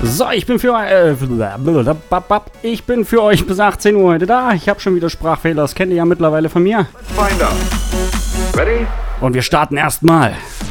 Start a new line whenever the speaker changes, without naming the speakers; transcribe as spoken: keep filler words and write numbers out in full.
So, ich bin für äh, ich bin für euch bis achtzehn Uhr heute da. Ich habe schon wieder Sprachfehler, das kennt ihr ja mittlerweile von mir.
Let's find out. Ready?
Und wir starten erstmal